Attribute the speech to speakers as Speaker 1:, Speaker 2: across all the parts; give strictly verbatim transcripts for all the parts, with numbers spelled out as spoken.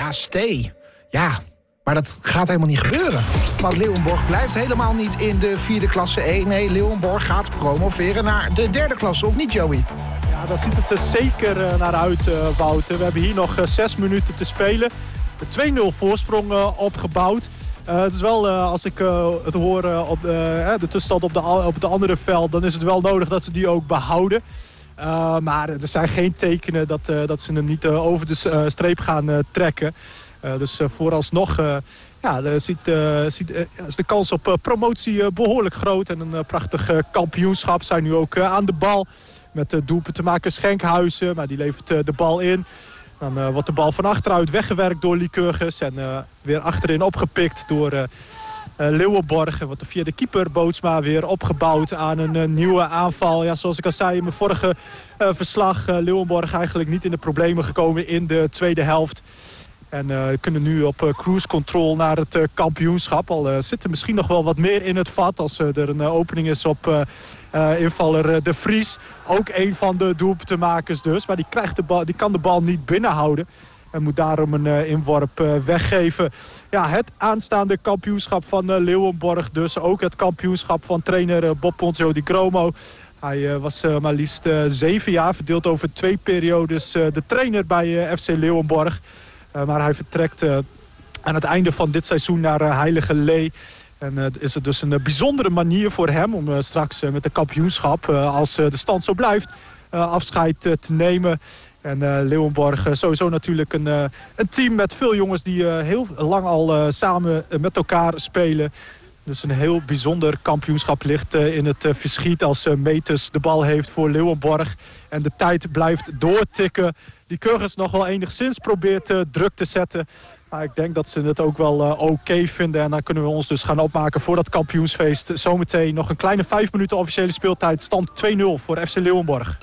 Speaker 1: ja, stay. Ja, maar dat gaat helemaal niet gebeuren. Want Leeuwenborg blijft helemaal niet in de vierde klasse één. Nee, Leeuwenborg gaat promoveren naar de derde klasse, of niet, Joey?
Speaker 2: Ja, daar ziet het er zeker naar uit, uh, Wouter. We hebben hier nog uh, zes minuten te spelen. De twee nul voorsprong uh, opgebouwd. Uh, het is wel, uh, als ik uh, het hoor uh, op uh, de tussenstand op de, op de andere veld... dan is het wel nodig dat ze die ook behouden. Uh, maar er zijn geen tekenen dat, uh, dat ze hem niet uh, over de uh, streep gaan uh, trekken. Uh, dus uh, vooralsnog uh, ja, de, ziet, uh, ziet, uh, is de kans op uh, promotie uh, behoorlijk groot. En een uh, prachtig uh, kampioenschap. Zijn nu ook uh, aan de bal met uh, doelpunt te maken Schenkhuizen. Maar die levert uh, de bal in. Dan uh, wordt de bal van achteruit weggewerkt door Lycurgus. En uh, weer achterin opgepikt door uh, uh, Leeuwenborg. En wordt er via de keeper Bootsma weer opgebouwd aan een uh, nieuwe aanval. Ja, zoals ik al zei in mijn vorige uh, verslag. Uh, Leeuwenborg eigenlijk niet in de problemen gekomen in de tweede helft. En uh, kunnen nu op uh, cruise control naar het uh, kampioenschap. Al uh, zit er misschien nog wel wat meer in het vat als uh, er een uh, opening is op uh, uh, invaller uh, De Vries. Ook een van de doelpuntenmakers dus. Maar die, krijgt de bal, die kan de bal niet binnenhouden. En moet daarom een uh, inworp uh, weggeven. Ja, het aanstaande kampioenschap van uh, Leeuwenborg dus. Ook het kampioenschap van trainer uh, Bob Ponzio di Gromo. Hij uh, was uh, maar liefst uh, zeven jaar, verdeeld over twee periodes, uh, de trainer bij uh, F C Leeuwenborg. Uh, maar hij vertrekt uh, aan het einde van dit seizoen naar uh, Heilige Lee. En uh, is het dus een uh, bijzondere manier voor hem om uh, straks uh, met de kampioenschap, uh, als uh, de stand zo blijft, uh, afscheid uh, te nemen. En uh, Leeuwenborg uh, sowieso natuurlijk een, uh, een team met veel jongens die uh, heel lang al uh, samen uh, met elkaar spelen. Dus een heel bijzonder kampioenschap ligt uh, in het uh, verschiet als uh, Metes de bal heeft voor Leeuwenborg. En de tijd blijft doortikken. Die Lycurgus nog wel enigszins probeert uh, druk te zetten. Maar ik denk dat ze het ook wel uh, oké okay vinden. En dan kunnen we ons dus gaan opmaken voor dat kampioensfeest. Zometeen nog een kleine vijf minuten officiële speeltijd. Stand twee nul voor F C Leeuwenborg.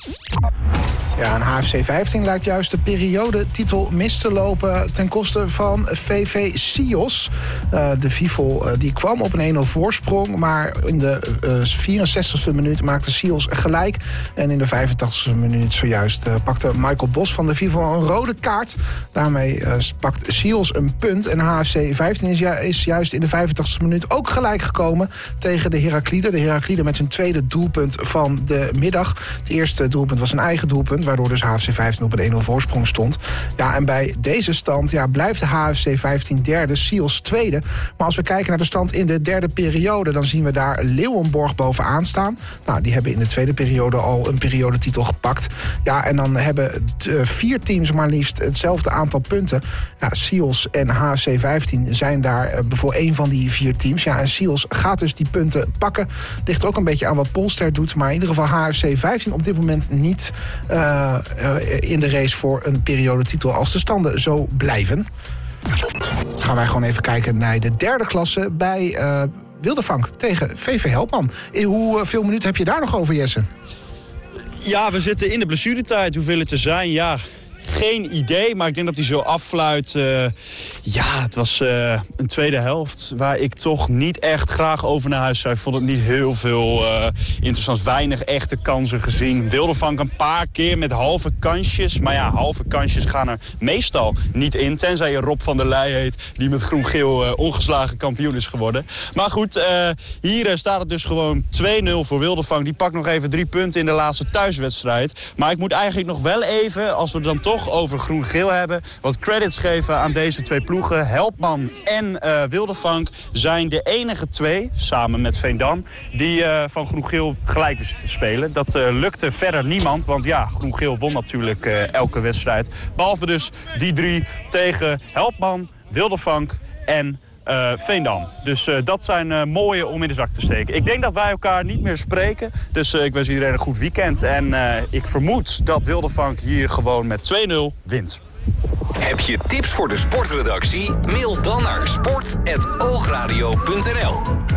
Speaker 1: Ja, en H F C vijftien lijkt juist de periodetitel mis te lopen ten koste van V V Sios. Uh, de Vival uh, die kwam op een één nul voorsprong, maar in de uh, vierenzestigste minuut maakte Sios gelijk. En in de vijfentachtigste minuut zojuist uh, pakte Michael Bos van de Vival een rode kaart. Daarmee uh, pakt Sios een punt. En H F C vijftien is, ju- is juist in de vijfentachtigste minuut ook gelijk gekomen tegen de Herakliden. De Herakliden met hun tweede doelpunt van de middag. Het eerste doelpunt was een eigen doelpunt, waardoor dus H F C vijftien op een één nul voorsprong stond. Ja, en bij deze stand ja, blijft de H F C vijftien derde, Sios tweede. Maar als we kijken naar de stand in de derde periode, dan zien we daar Leeuwenborg bovenaan staan. Nou, die hebben in de tweede periode al een periodetitel gepakt. Ja, en dan hebben de vier teams maar liefst hetzelfde aantal punten. Ja, Sios en H F C vijftien zijn daar voor één van die vier teams. Ja, en Sios gaat dus die punten pakken. Ligt er ook een beetje aan wat Polster doet. Maar in ieder geval H F C vijftien op dit moment niet Uh, uh, in de race voor een periodetitel als de standen zo blijven. Gaan wij gewoon even kijken naar de derde klasse bij uh, Wildervank tegen V V Helpman. Hoeveel minuten heb je daar nog over, Jesse?
Speaker 3: Ja, we zitten in de blessuretijd. Hoeveel het er zijn, ja... Geen idee, maar ik denk dat hij zo affluit. Uh, ja, het was uh, een tweede helft waar ik toch niet echt graag over naar huis zou. Ik vond het niet heel veel uh, interessant. Weinig echte kansen gezien. Wildervank een paar keer met halve kansjes. Maar ja, halve kansjes gaan er meestal niet in. Tenzij je Rob van der Leij heet, die met groen-geel uh, ongeslagen kampioen is geworden. Maar goed, uh, hier uh, staat het dus gewoon twee nul voor Wildervank. Die pakt nog even drie punten in de laatste thuiswedstrijd. Maar ik moet eigenlijk nog wel even, als we dan toch over groen-geel hebben, wat credits geven aan deze twee ploegen. Helpman en uh, Wildervank zijn de enige twee, samen met Veendam, die uh, van groen-geel gelijk is te spelen. Dat uh, lukte verder niemand, want ja, groen-geel won natuurlijk uh, elke wedstrijd. Behalve dus die drie tegen Helpman, Wildervank en Uh, Veendam. Dus uh, dat zijn uh, mooie om in de zak te steken. Ik denk dat wij elkaar niet meer spreken. Dus uh, ik wens iedereen een goed weekend. En uh, ik vermoed dat Wildervank hier gewoon met twee nul wint.
Speaker 4: Heb je tips voor de sportredactie? Mail dan naar sport apenstaartje oogradio punt n l.